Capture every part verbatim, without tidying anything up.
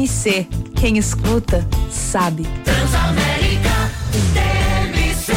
M C, quem escuta, sabe. Transamérica, T M C.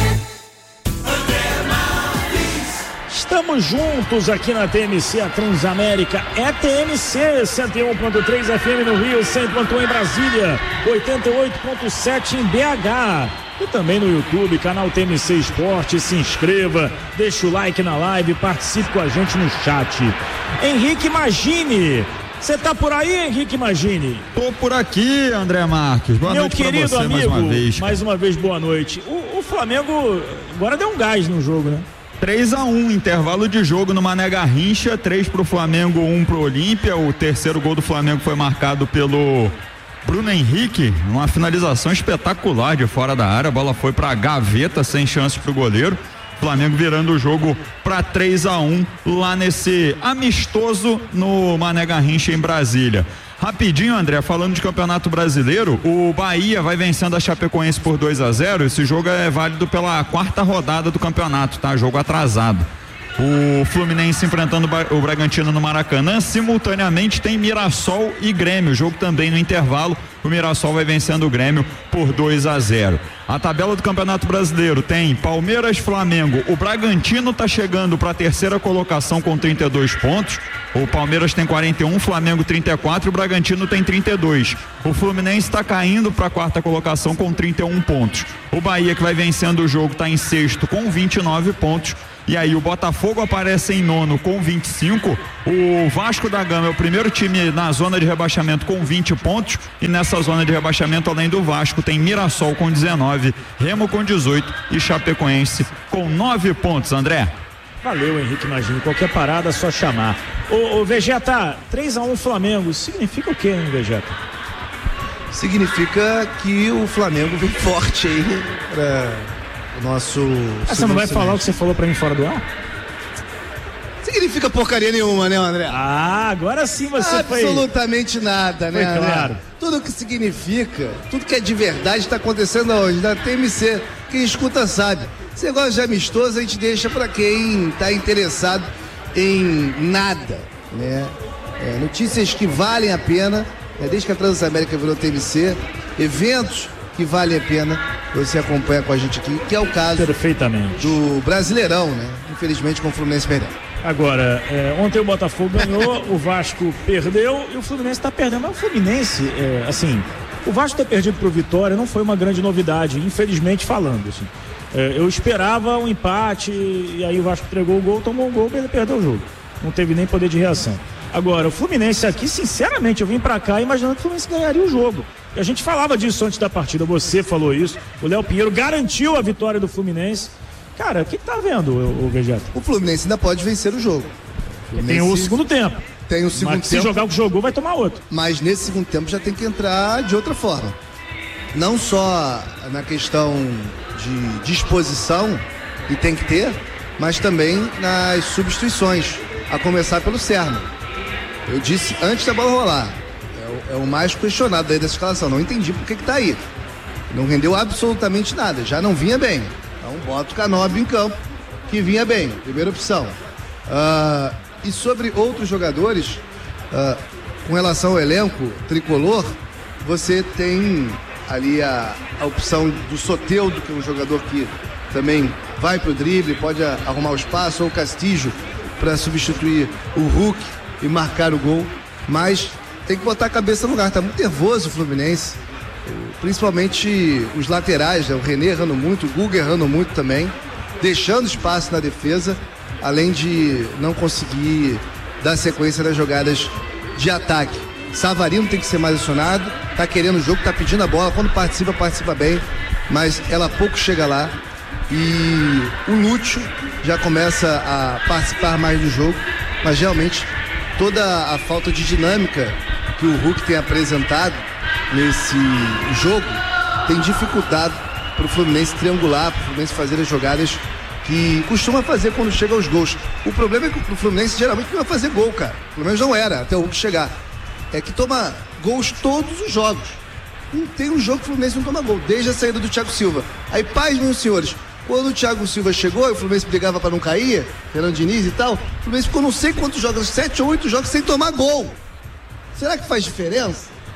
Estamos juntos aqui na T M C, a Transamérica é T M C, cento e um ponto três F M no Rio, cem ponto um em Brasília, oitenta e oito ponto sete em B H. E também no YouTube, canal T M C Esporte. Se inscreva, deixa o like na live, participe com a gente no chat. Henrique Magini, você tá por aí, Henrique Magini? Tô por aqui, André Marques. Boa Meu noite querido pra você, amigo, mais uma vez. mais uma vez, boa noite. O, o Flamengo agora deu um gás no jogo, né? três a um, intervalo de jogo no Mané Garrincha, três pro Flamengo, um pro Olímpia. O terceiro gol do Flamengo foi marcado pelo Bruno Henrique, uma finalização espetacular de fora da área, a bola foi pra gaveta, sem chance pro goleiro. Flamengo virando o jogo para três a um lá nesse amistoso no Mané Garrincha em Brasília. Rapidinho, André, falando de Campeonato Brasileiro, o Bahia vai vencendo a Chapecoense por dois a zero. Esse jogo é válido pela quarta rodada do campeonato, tá? Jogo atrasado. O Fluminense enfrentando o Bragantino no Maracanã. Simultaneamente tem Mirassol e Grêmio. O jogo também no intervalo. O Mirassol vai vencendo o Grêmio por dois a zero. A tabela do Campeonato Brasileiro tem Palmeiras, Flamengo. O Bragantino está chegando para a terceira colocação com trinta e dois pontos. O Palmeiras tem quarenta e um, Flamengo trinta e quatro, o Bragantino tem trinta e dois. O Fluminense está caindo para a quarta colocação com trinta e um pontos. O Bahia, que vai vencendo o jogo, está em sexto com vinte e nove pontos. E aí o Botafogo aparece em nono com vinte e cinco. O Vasco da Gama é o primeiro time na zona de rebaixamento com vinte pontos. E nessa zona de rebaixamento, além do Vasco, tem Mirassol com dezenove, Remo com dezoito e Chapecoense com nove pontos, André. Valeu, Henrique Magini. Qualquer parada é só chamar. Ô, ô Vegeta, três a um Flamengo. Significa o quê, hein, Vegeta? Significa que o Flamengo vem forte aí pra o nosso. Ah, você não vai falar o que você falou pra mim fora do ar? Significa porcaria nenhuma, né, André? Ah, agora sim você foi. Absolutamente nada, né, foi claro. André? Tudo que significa, tudo que é de verdade está acontecendo hoje, na T M C. Quem escuta sabe. Esse negócio de amistoso a gente deixa para quem está interessado em nada, né? É, notícias que valem a pena, né? Desde que a Transamérica virou T M C, eventos que valem a pena, você acompanha com a gente aqui, que é o caso perfeitamente do Brasileirão, né? Infelizmente com o Fluminense perdendo. Agora, é, ontem o Botafogo ganhou, o Vasco perdeu e o Fluminense está perdendo. Mas o Fluminense, é, assim, o Vasco ter perdido pro Vitória não foi uma grande novidade, infelizmente falando, assim. É, eu esperava um empate e aí o Vasco entregou o gol, tomou o gol e ele perdeu o jogo. Não teve nem poder de reação. Agora, o Fluminense aqui, sinceramente, eu vim pra cá imaginando que o Fluminense ganharia o jogo. E a gente falava disso antes da partida, você falou isso, o Léo Pinheiro garantiu a vitória do Fluminense. Cara, o que tá vendo, o, o Vegeta? O Fluminense ainda pode vencer o jogo. O tem o segundo tempo. Tem o segundo mas tempo. Se jogar o que jogou, vai tomar outro. Mas nesse segundo tempo já tem que entrar de outra forma. Não só na questão de disposição, e tem que ter, mas também nas substituições, a começar pelo Serna. Eu disse antes da bola rolar, é o, é o mais questionado aí dessa escalação, não entendi por que que tá aí. Não rendeu absolutamente nada, já não vinha bem. Então bota o Canóbio em campo, que vinha bem, primeira opção. Uh, e sobre outros jogadores, uh, com relação ao elenco tricolor, você tem ali a, a opção do Soteldo, que é um jogador que também vai pro drible, pode a, arrumar o espaço, ou o Castillo para substituir o Hulk e marcar o gol, mas tem que botar a cabeça no lugar. Tá muito nervoso o Fluminense, principalmente os laterais, né? O René errando muito, o Guga errando muito também, deixando espaço na defesa, além de não conseguir dar sequência nas jogadas de ataque. Savarino tem que ser mais acionado, tá querendo o jogo, tá pedindo a bola, quando participa, participa bem, mas ela pouco chega lá. E o Lúcio já começa a participar mais do jogo, mas realmente toda a falta de dinâmica que o Hulk tem apresentado nesse jogo tem dificultado para o Fluminense triangular, para o Fluminense fazer as jogadas que costuma fazer quando chega aos gols. O problema é que o Fluminense geralmente não vai fazer gol, cara. Pelo menos não era, até o Hulk chegar. É que toma gols todos os jogos. Não tem um jogo que o Fluminense não toma gol, desde a saída do Thiago Silva. Aí, pais, meus senhores, quando o Thiago Silva chegou e o Fluminense brigava para não cair, Fernando Diniz e tal, o Fluminense ficou não sei quantos jogos, sete ou oito jogos sem tomar gol. Será que faz diferença?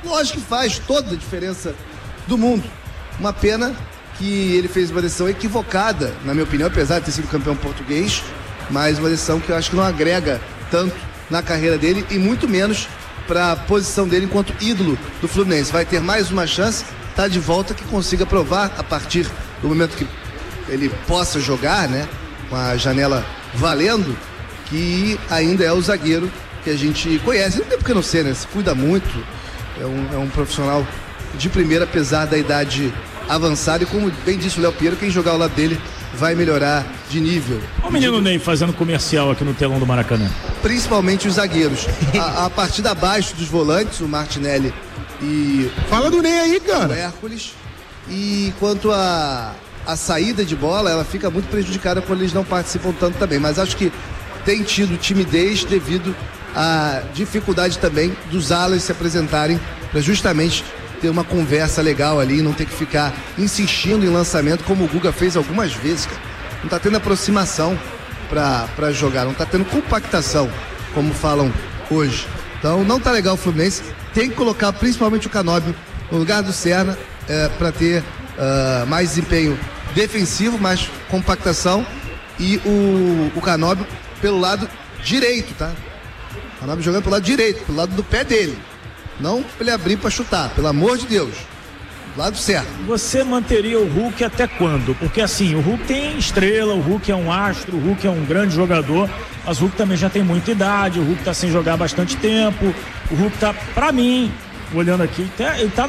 Lógico que faz toda a diferença do mundo. Uma pena que ele fez uma decisão equivocada, na minha opinião, apesar de ter sido campeão português, mas uma decisão que eu acho que não agrega tanto na carreira dele e muito menos para a posição dele enquanto ídolo do Fluminense. Vai ter mais uma chance, tá de volta, que consiga provar a partir do momento que ele possa jogar, né, com a janela valendo, que ainda é o zagueiro que a gente conhece. Não tem porque não ser, né? Se cuida muito, é um, é um profissional de primeira, apesar da idade avançada, e como bem disse o Léo Pinheiro, quem jogar ao lado dele vai melhorar de nível. Olha o menino Ney fazendo comercial aqui no telão do Maracanã. Principalmente os zagueiros. A, a partida abaixo dos volantes, o Martinelli e Fala do Ney aí, o cara. Hércules. E quanto a, a saída de bola, ela fica muito prejudicada quando eles não participam tanto também. Mas acho que tem tido timidez devido à dificuldade também dos alas se apresentarem para justamente ter uma conversa legal ali e não ter que ficar insistindo em lançamento como o Guga fez algumas vezes, cara. Não tá tendo aproximação para jogar, não tá tendo compactação, como falam hoje. Então não tá legal o Fluminense. Tem que colocar principalmente o Canóbio no lugar do Serna é, para ter uh, mais desempenho defensivo, mais compactação, e o, o Canóbio pelo lado direito, tá? O Canóbio jogando pelo lado direito, pelo lado do pé dele. Não pra ele abrir pra chutar, pelo amor de Deus. Lado certo. Você manteria o Hulk até quando? Porque assim, o Hulk tem estrela, o Hulk é um astro, o Hulk é um grande jogador, mas o Hulk também já tem muita idade, o Hulk tá sem jogar há bastante tempo, o Hulk tá, pra mim, olhando aqui, ele tá